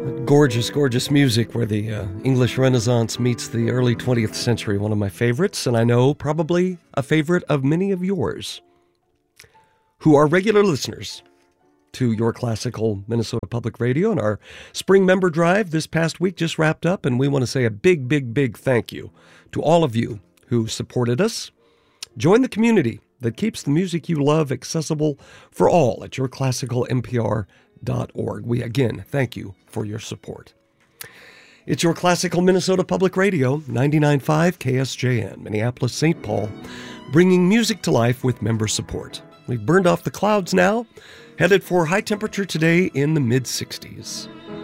Gorgeous, gorgeous music where the English Renaissance meets the early 20th century. One of my favorites, and I know probably a favorite of many of yours who are regular listeners to Your Classical Minnesota Public Radio. And our spring member drive this past week just wrapped up, and we want to say a big, big, big thank you to all of you who supported us. Join the community that keeps the music you love accessible for all at yourclassicalmpr.org. We again thank you for your support. It's Your Classical Minnesota Public Radio, 99.5 KSJN, Minneapolis, St. Paul, bringing music to life with member support. We've burned off the clouds now, headed for high temperature today in the mid-60s.